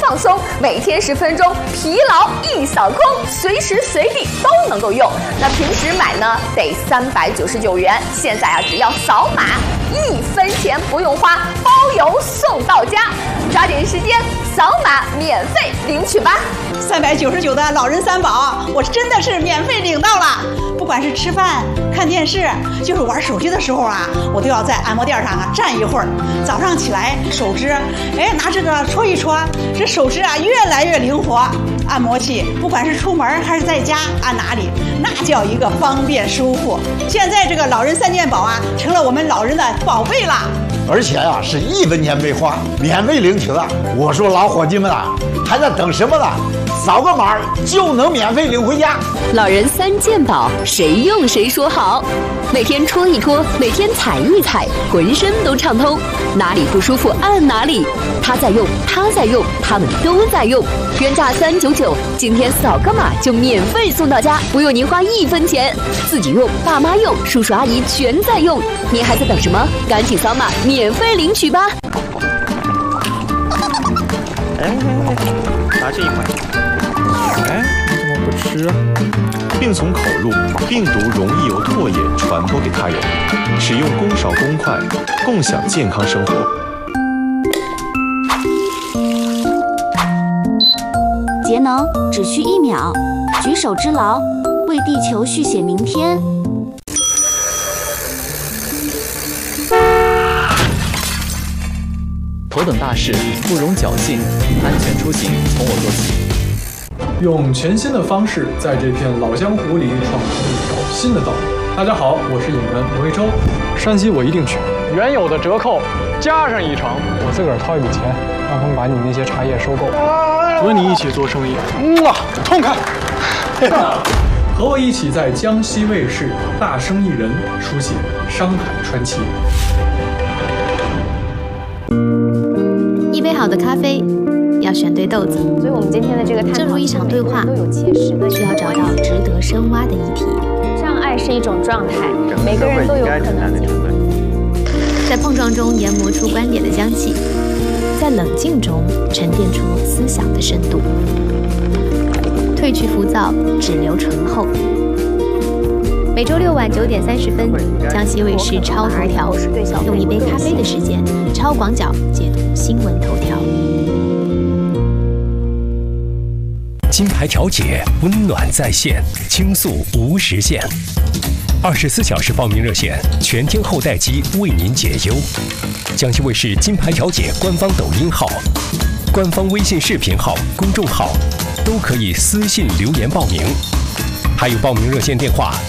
放松，每天10分钟，疲劳一扫空，随时随地都能够用。那平时买呢得399元，现在啊只要扫码，1分钱不用花，包邮送到家。抓紧时间扫码免费领取吧 ！399的老人3宝，我真的是免费领到了。不管是吃饭、看电视，就是玩手机的时候啊，我都要在按摩垫上啊站一会儿。早上起来手指，拿这个搓一搓，这手指啊越来越灵活。按摩器，不管是出门还是在家按哪里，那叫一个方便舒服。现在这个老人3件宝啊，成了我们老人的宝贝了。 而且呀，是1分钱没花，免费领取了。我说老伙计们啊，还在等什么呢？扫个码就能免费领回家。 老人3件宝，谁用谁说好。每天搓一搓，每天踩一踩，浑身都畅通，哪里不舒服按哪里。他在用，他在用，他们都在用。原价399，今天扫个码就免费送到家，不用您花1分钱。自己用，爸妈用，叔叔阿姨全在用。您还在等什么？赶紧扫码免费领取吧！ 拿这一块。你怎么不吃？并从口入，病毒容易由唾液传播给他人。使用公勺公筷，共享健康生活。 节能只需1秒，举手之劳，为地球续写明天。 头等大事不容侥幸，安全出行从我做起。 用全新的方式，在这片老江湖里闯出一条新的道路。大家好，我是演员罗一舟，山西我一定去。 原有的折扣加上1成， 我自个儿掏一笔钱，让他们把你那些茶叶收购，和你一起做生意。痛快！和我一起在江西卫视《大生意人》书写商海传奇。 一杯好的咖啡要选对豆子， 所以我们今天的这个探讨， 正如一场对话， 都有切实的需要找到值得深挖的议题。 障碍是一种状态，每个人都有可能在碰撞中研磨出观点的香气，在冷静中沉淀出思想的深度。褪去浮躁，只留醇厚。每周6晚9点30分，江西卫视超头条，用一杯咖啡的时间，超广角解读新闻头条。 金牌调解，温暖在线，倾诉无时限。24小时报名热线，全天候待机，为您解忧。江西卫视金牌调解官方抖音号、官方微信视频号、公众号都可以私信留言报名。还有报名热线电话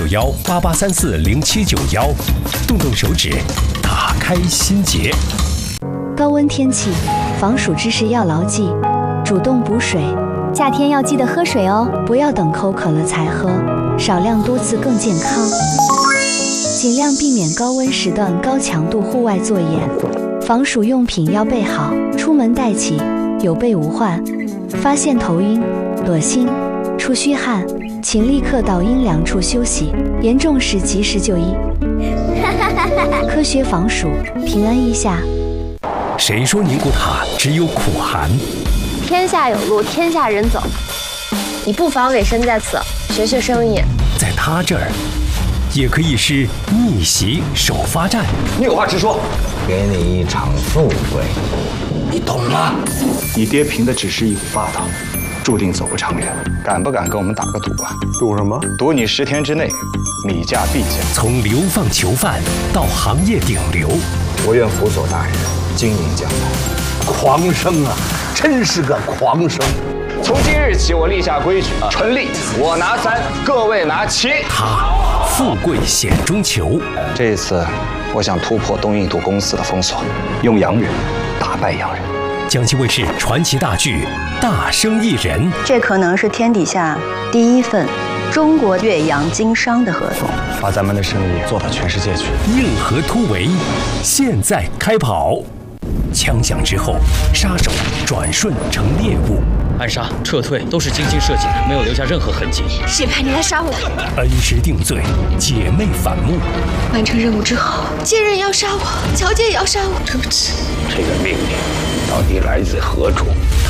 079188340791，动动手指，打开心结。 高温天气，防暑知识要牢记：主动补水， 夏天要记得喝水哦， 不要等口渴了才喝，少量多次更健康。尽量避免高温时的高强度户外作业，防暑用品要备好，出门带齐，有备无患。发现头晕、恶心、出虚汗，请立刻到阴凉处休息，严重时及时就医。科学防暑，平安一下。 谁说宁古塔只有苦寒？ 天下有路，天下人走。你不妨委身在此，学学生意。 在他这儿，也可以是逆袭首发战。 你有话直说，给你一场富贵，你懂吗？ 你爹凭的只是一股霸道，注定走不长远。敢不敢跟我们打个赌啊？ 赌什么？ 赌你10天之内米价必降。 从流放囚犯到行业顶流， 我愿辅佐大人经营江南。 狂生啊，真是个狂生！ 从今日起，我立下规矩，纯利我拿3，各位拿7。 他富贵险中求。 这一次，我想突破东印度公司的封锁，用洋人打败洋人。 江西卫视传奇大剧《大生意人》， 这可能是天底下第一份中国越洋经商的合同， 把咱们的生意做到全世界去。 硬核突围，现在开跑！枪响之后，杀手转瞬成猎物， 暗杀、撤退都是精心设计的，没有留下任何痕迹。 谁派你来杀我？ 恩师定罪，姐妹反目。 完成任务之后，接人要杀我，乔姐也要杀我。对不起。 这个命令到底来自何处？